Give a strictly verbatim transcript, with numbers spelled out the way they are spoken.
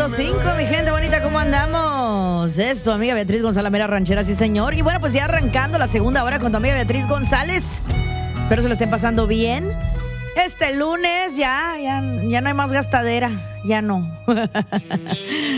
dos cinco, mi gente bonita, ¿cómo andamos? Es tu amiga Beatriz González, mera ranchera, sí señor. Y bueno, pues ya arrancando la segunda hora con tu amiga Beatriz González. Espero se lo estén pasando bien. Este lunes ya, ya, ya no hay más gastadera, ya no.